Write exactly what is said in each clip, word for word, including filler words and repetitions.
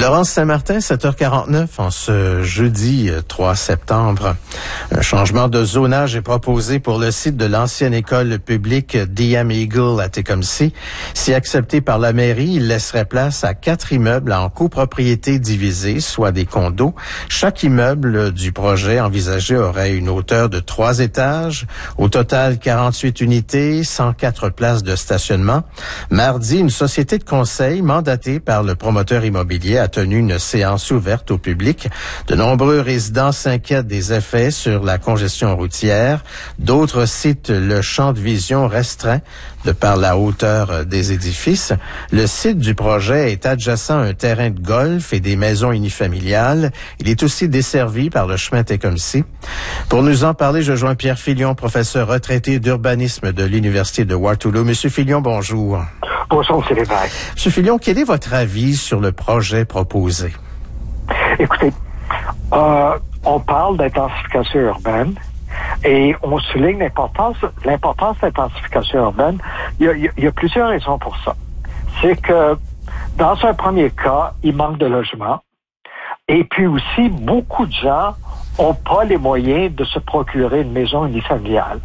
Laurence Saint-Martin, sept heures quarante-neuf, en ce jeudi trois septembre. Un changement de zonage est proposé pour le site de l'ancienne école publique D M Eagle à Tecumseh. Si accepté par la mairie, il laisserait place à quatre immeubles en copropriété divisée, soit des condos. Chaque immeuble du projet envisagé aurait une hauteur de trois étages. Au total, quarante-huit unités, cent quatre places de stationnement. Mardi, une société de conseil mandatée par le promoteur immobilier a tenu une séance ouverte au public. De nombreux résidents s'inquiètent des effets sur la congestion routière. D'autres citent le champ de vision restreint de par la hauteur des édifices. Le site du projet est adjacent à un terrain de golf et des maisons unifamiliales. Il est aussi desservi par le chemin Tecumseh. Pour nous en parler, je joins Pierre Filion, professeur retraité d'urbanisme de l'Université de Waterloo. Monsieur Filion, bonjour. Bonjour, M. Lévesque. Monsieur Filion, quel est votre avis sur le projet proposé? Écoutez, euh, on parle d'intensification urbaine et on souligne l'importance, l'importance de l'intensification urbaine. Il y, a, il y a plusieurs raisons pour ça. C'est que, dans un premier cas, il manque de logements. Et puis aussi, beaucoup de gens n'ont pas les moyens de se procurer une maison unifamiliale.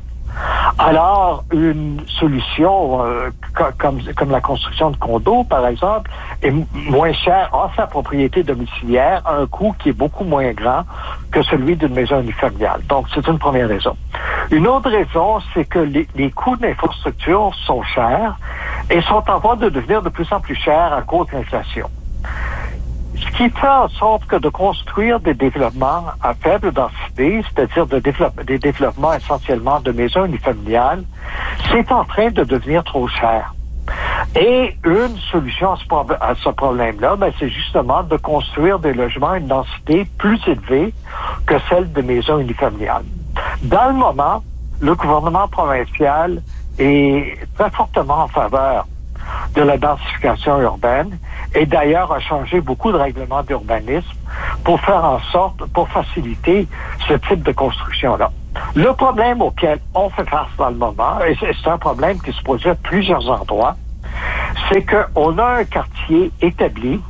Alors, une solution euh, comme, comme la construction de condos, par exemple, est moins chère, a sa propriété domiciliaire à un coût qui est beaucoup moins grand que celui d'une maison unifamiliale. Donc, c'est une première raison. Une autre raison, c'est que les, les coûts d'infrastructure sont chers et sont en voie de devenir de plus en plus chers à cause de l'inflation. Ce qui fait en sorte que de construire des développements à faible densité, c'est-à-dire de développe, des développements essentiellement de maisons unifamiliales, c'est en train de devenir trop cher. Et une solution à ce, pro- à ce problème-là, ben, c'est justement de construire des logements à une densité plus élevée que celle de maisons unifamiliales. Dans le moment, le gouvernement provincial est très fortement en faveur de la densification urbaine et d'ailleurs a changé beaucoup de règlements d'urbanisme pour faire en sorte, pour faciliter ce type de construction-là. Le problème auquel on fait face dans le moment, et c'est un problème qui se posait à plusieurs endroits, c'est qu'on a un quartier établi,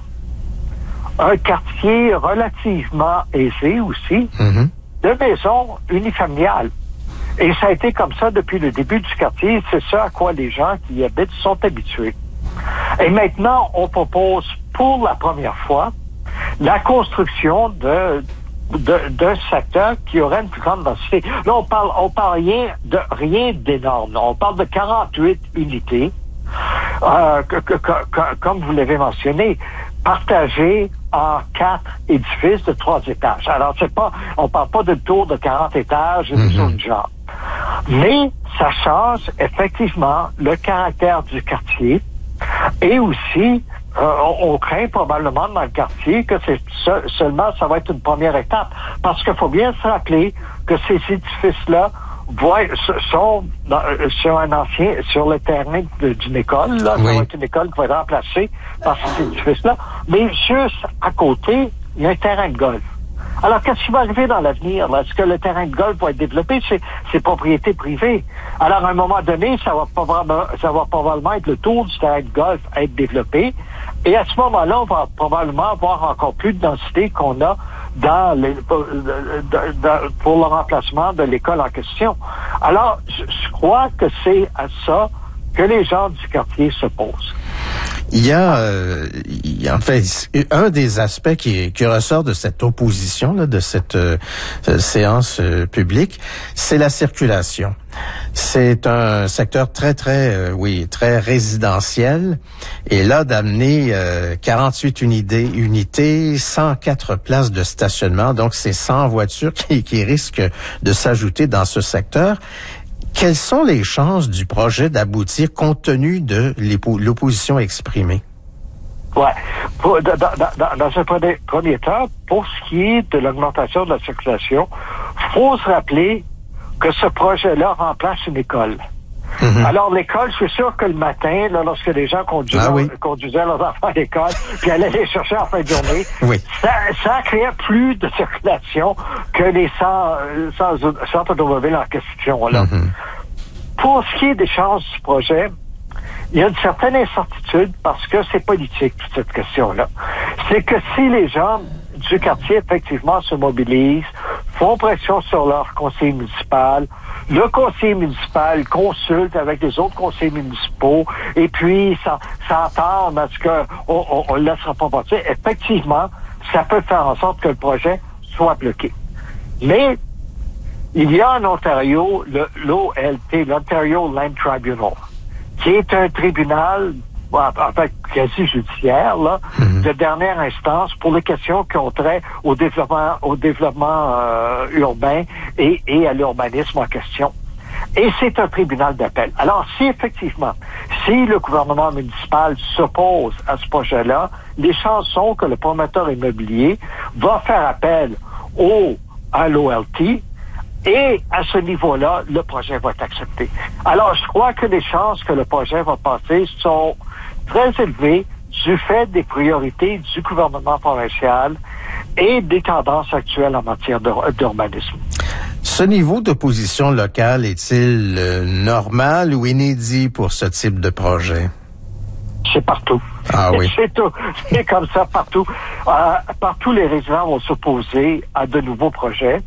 un quartier relativement aisé aussi, mm-hmm. de maisons unifamiliales. Et ça a été comme ça depuis le début du quartier. C'est ça à quoi les gens qui y habitent sont habitués. Et maintenant, on propose pour la première fois la construction de, de, d'un secteur qui aurait une plus grande densité. Là, on parle, on parle rien de rien d'énorme. On parle de quarante-huit unités, euh, que, que, que, que, comme vous l'avez mentionné, partagées en quatre édifices de trois étages. Alors, c'est pas, on parle pas de tour de quarante étages et des choses du genre. Mais ça change effectivement le caractère du quartier et aussi euh, on, on craint probablement dans le quartier que c'est se, seulement ça va être une première étape parce qu'il faut bien se rappeler que ces édifices-là voient, sont dans, sur un ancien sur le terrain de, d'une école là, oui. Ça va être une école qui va être remplacée par ces édifices-là, mais juste à côté il y a un terrain de golf. Alors, qu'est-ce qui va arriver dans l'avenir? Là? Est-ce que le terrain de golf va être développé? C'est, c'est propriété privée. Alors, à un moment donné, ça va, probablement, ça va probablement être le tour du terrain de golf à être développé. Et à ce moment-là, on va probablement avoir encore plus de densité qu'on a dans les, pour, pour le remplacement de l'école en question. Alors, je, je crois que c'est à ça que les gens du quartier se posent. Il y a, euh, il y a en fait un des aspects qui, qui ressort de cette opposition, là, de cette euh, séance euh, publique, c'est la circulation. C'est un secteur très très euh, oui très résidentiel et là d'amener euh, quarante-huit unités, unités, cent quatre places de stationnement, donc c'est cent voitures qui, qui risquent de s'ajouter dans ce secteur. Quelles sont les chances du projet d'aboutir compte tenu de l'opposition exprimée? Ouais. Pour, dans, dans, dans un premier, premier temps, pour ce qui est de l'augmentation de la circulation, faut se rappeler que ce projet-là remplace une école. Mm-hmm. Alors, l'école, c'est sûr que le matin, là, lorsque les gens conduisaient, ah oui. conduisaient leurs enfants à l'école, puis allaient les chercher en fin de journée, oui. ça, ça créait plus de circulation que les cent, cent automobiles en question, là. Mm-hmm. Pour ce qui est des chances du projet, il y a une certaine incertitude parce que c'est politique, toute cette question-là. c'est que si les gens du quartier, effectivement, se mobilisent, font pression sur leur conseiller municipal, le conseiller municipal consulte avec les autres conseillers municipaux, et puis ça s'entend parce qu'on on, ne laissera pas passer, effectivement, ça peut faire en sorte que le projet soit bloqué. Mais il y a en Ontario l'O L T, l'Ontario Land Tribunal, qui est un tribunal en fait quasi judiciaire là, mm-hmm. de dernière instance pour les questions qui ont trait au développement au développement euh, urbain et, et à l'urbanisme en question. Et c'est un tribunal d'appel. Alors, si effectivement, si le gouvernement municipal s'oppose à ce projet-là, les chances sont que le promoteur immobilier va faire appel au à l'O L T. Et à ce niveau-là, le projet va être accepté. Alors, je crois que les chances que le projet va passer sont très élevées du fait des priorités du gouvernement provincial et des tendances actuelles en matière d'urbanisme. Ce niveau d'opposition locale est-il euh, normal ou inédit pour ce type de projet? C'est partout. Ah oui. C'est tout. C'est comme ça partout. Euh, partout, les résidents vont s'opposer à de nouveaux projets.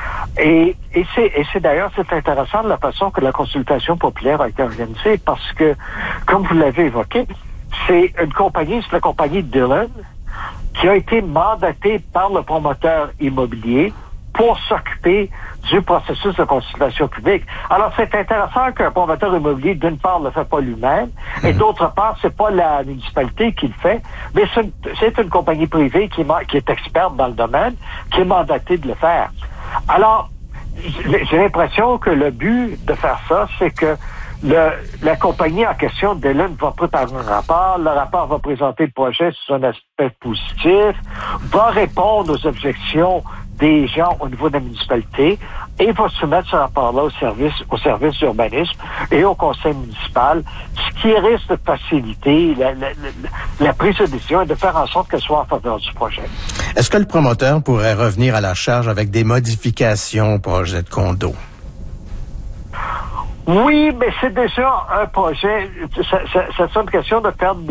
Et, et c'est, et c'est d'ailleurs, c'est intéressant de la façon que la consultation populaire a été organisée parce que, comme vous l'avez évoqué, c'est une compagnie, c'est la compagnie Dillon, qui a été mandatée par le promoteur immobilier pour s'occuper du processus de consultation publique. Alors, c'est intéressant qu'un promoteur immobilier, d'une part, ne le fait pas lui-même, mmh. et d'autre part, c'est pas la municipalité qui le fait, mais c'est une, c'est une compagnie privée qui, qui est experte dans le domaine, qui est mandatée de le faire. Alors, j'ai l'impression que le but de faire ça, c'est que le, la compagnie en question, Dillon, va préparer un rapport. Le rapport va présenter le projet sous un aspect positif, va répondre aux objections des gens au niveau de la municipalité et va soumettre ce rapport-là au service, au service d'urbanisme et au conseil municipal, ce qui risque de faciliter la, la, la, la prise de décision et de faire en sorte qu'elle soit en faveur du projet. Est-ce que le promoteur pourrait revenir à la charge avec des modifications au projet de condo? Oui, mais c'est déjà un projet. Ça, ça, ça, c'est une question de perdre